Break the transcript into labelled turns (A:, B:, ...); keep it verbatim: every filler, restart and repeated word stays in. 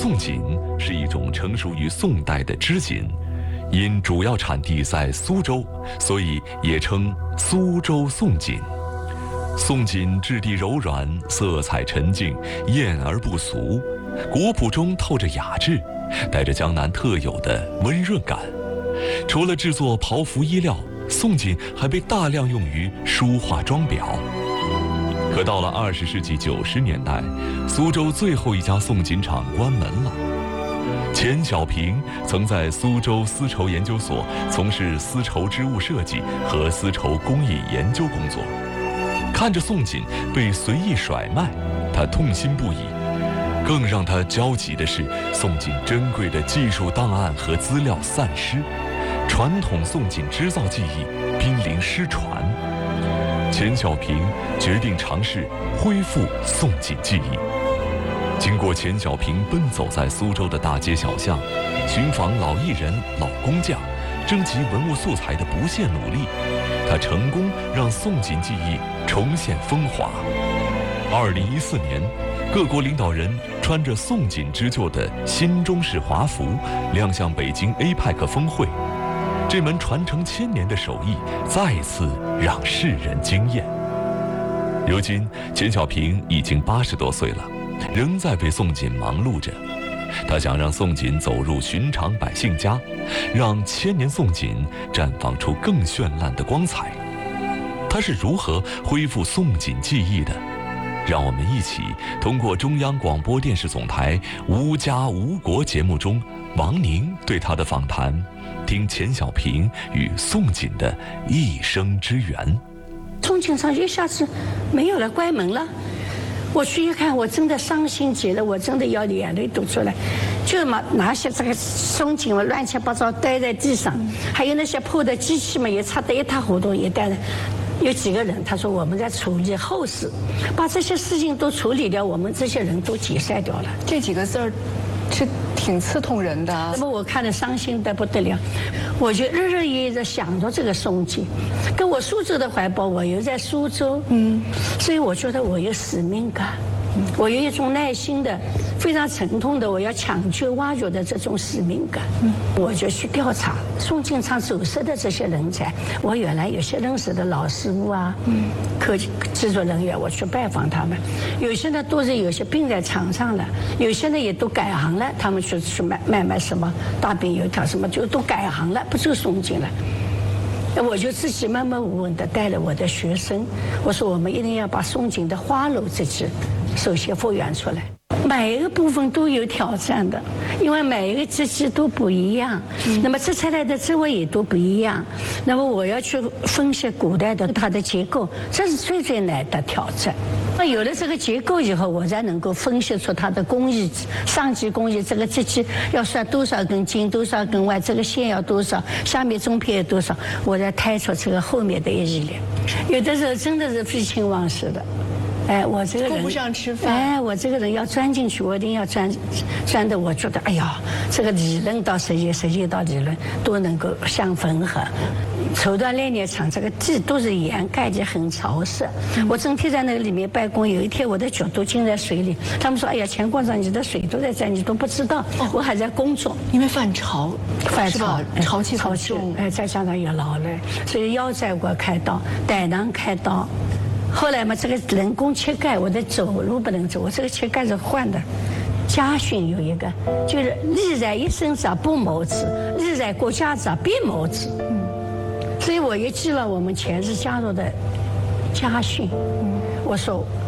A: 宋锦是一种成熟于宋代的织锦，因主要产地在苏州，所以也称苏州宋锦。宋锦质地柔软，色彩沉静，艳而不俗，古朴中透着雅致，带着江南特有的温润感。除了制作袍服衣料，宋锦还被大量用于书画装裱。可到了二十世纪九十年代，苏州最后一家宋锦厂关门了。钱小平曾在苏州丝绸研究所从事丝绸织物设计和丝绸工艺研究工作，看着宋锦被随意甩卖，他痛心不已。更让他焦急的是，宋锦珍贵的技术档案和资料散失，传统宋锦织造技艺濒临失传。钱小平决定尝试恢复宋锦技艺。经过钱小平奔走在苏州的大街小巷，寻访老艺人、老工匠，征集文物素材的不懈努力，他成功让宋锦技艺重现风华。二零一四年，各国领导人穿着宋锦织就的新中式华服亮相北京 A P E C 峰会，这门传承千年的手艺再次让世人惊艳。如今，钱小平已经八十多岁了，仍在为宋锦忙碌着。他想让宋锦走入寻常百姓家，让千年宋锦绽放出更绚烂的光彩。他是如何恢复宋锦技艺的？让我们一起通过中央广播电视总台《无家无国》节目中王宁对他的访谈，听钱小平与宋锦的一生之缘。
B: 宋锦厂一下子没有了，关门了。我去一看，我真的伤心极了，我真的要眼泪都出来。就拿拿些这个宋锦嘛，乱七八糟堆在地上，还有那些破的机器嘛，也擦得一塌糊涂，也带着。有几个人，他说我们在处理后事，把这些事情都处理掉，我们这些人都解散掉了。
C: 这几个字儿是挺刺痛人的。
B: 那么我看得伤心得不得了，我就日日夜夜的想着这个宋锦，跟我苏州的怀抱，我又在苏州，嗯，所以我觉得我有使命感。我有一种耐心的、非常沉痛的，我要抢救、挖掘的这种使命感。嗯，我就去调查宋锦厂走失的这些人才。我原来有些认识的老师傅啊，嗯，科技制作人员，我去拜访他们。有些呢都是有些病在床上了，有些呢也都改行了，他们去去卖卖卖什么大饼油条什么，就都改行了，不做宋锦了。我就自己默默无闻地带了我的学生，我说我们一定要把宋锦的花楼这支首先复原出来。每一个部分都有挑战的，因为每一个机器都不一样，嗯、那么织出来的织物也都不一样。那么我要去分析古代的它的结构，这是最最难的挑战。那有了这个结构以后，我才能够分析出它的工艺，上级工艺这个机器要算多少根筋，多少根弯，这个线要多少，下面中片有多少，我才推出这个后面的一系列。有的时候真的是废寝忘食的。哎，我这个人
C: 顾不上吃饭。
B: 哎，我这个人要钻进去，我一定要钻，钻的我觉得，哎呀，这个理论到实践，实践到理论都能够相吻合。绸缎炼炼厂这个地都是盐盖的，很潮湿。嗯、我整天在那个里面办公，有一天我的脚都浸在水里，他们说：“哎呀，钱馆长，你的水都在这，你都不知道。哦”我还在工作，
C: 因为犯潮，
B: 犯潮，
C: 潮气
B: 潮气，哎，再加上也劳累，所以腰在给我开刀，胆囊开刀。后来嘛，这个人工切盖，我的走路不能走，我这个切盖是换的。家训有一个，就是立在一生者不谋之，立在国家者必谋之。嗯，所以我也记了我们前日加入的家训。嗯，我说